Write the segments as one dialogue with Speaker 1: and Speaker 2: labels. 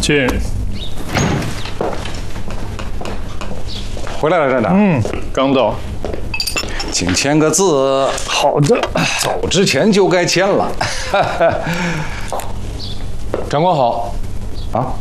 Speaker 1: 进。
Speaker 2: 回来了，站长。
Speaker 1: 刚到。
Speaker 2: 请签个字。
Speaker 1: 好的。
Speaker 2: 走之前就该签了。
Speaker 3: 长官好。
Speaker 2: 啊。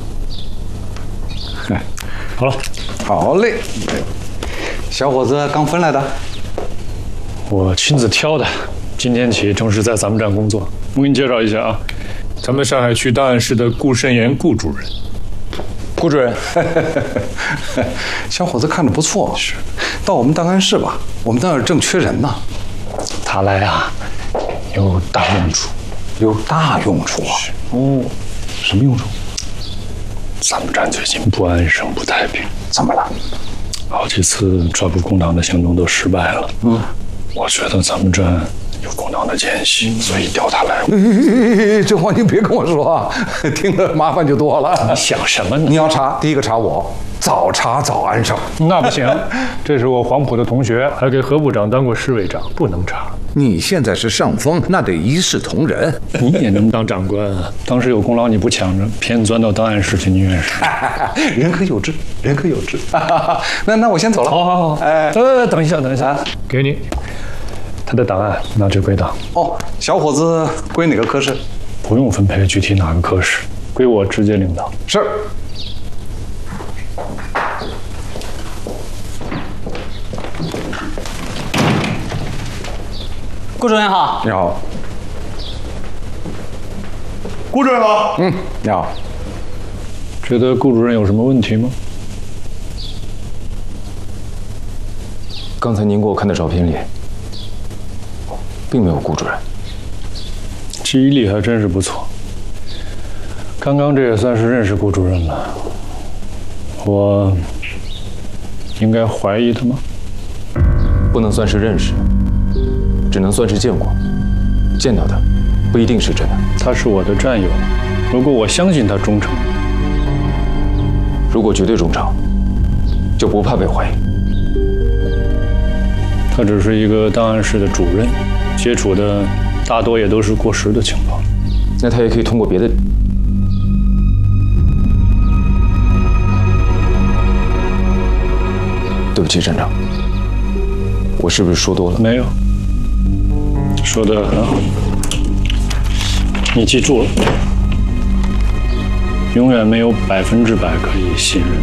Speaker 1: 好了。
Speaker 2: 好嘞。小伙子刚分来的。
Speaker 1: 我亲自挑的，今天起正式在咱们站工作。我给你介绍一下啊，咱们上海区档案室的顾慎言顾主任。
Speaker 3: 顾主任，
Speaker 2: 小伙子看着不错，是，到我们档案室吧，我们那儿正缺人呢。
Speaker 1: 他来啊，有大用处。
Speaker 2: 有大用处啊？
Speaker 1: 哦，
Speaker 2: 什么用处？
Speaker 1: 咱们站最近不安生不太平。
Speaker 2: 怎么了？
Speaker 1: 好几次抓捕共党的行动都失败了。我觉得咱们站有共党的奸细，所以调他来。
Speaker 2: 这话你别跟我说啊，听了麻烦就多了。
Speaker 1: 你想什么呢？
Speaker 2: 你要查，第一个查我，早查早安生。
Speaker 1: 那不行，这是我黄埔的同学，还给何部长当过市委长，不能查。
Speaker 4: 你现在是上峰，那得一视同仁。
Speaker 1: 你也能当长官啊？当时有功劳你不抢着，偏钻到档案室去，你愿是？
Speaker 2: 人可有志，人可有志。那我先走了。
Speaker 1: 好。哎，等一下，给你。他的档案拿去归档。
Speaker 2: 哦，小伙子归哪个科室？
Speaker 1: 不用分配具体哪个科室，归我直接领导。
Speaker 2: 是。
Speaker 5: 顾主任好。
Speaker 2: 你好。
Speaker 3: 顾主任好。
Speaker 2: 你好。
Speaker 1: 觉得顾主任有什么问题吗？
Speaker 3: 刚才您给我看的照片里，并没有顾主任。
Speaker 1: 记忆力还真是不错。刚刚这也算是认识顾主任了。我应该怀疑他吗？
Speaker 3: 不能算是认识，只能算是见过。见到的不一定是真的。
Speaker 1: 他是我的战友，如果我相信他忠诚，
Speaker 3: 如果绝对忠诚，就不怕被怀疑。
Speaker 1: 他只是一个档案室的主任，接触的大多也都是过时的情报。
Speaker 3: 那他也可以通过别的。对不起，站长，我是不是说多了？
Speaker 1: 没有，说得很好。你记住了，永远没有100%可以信任。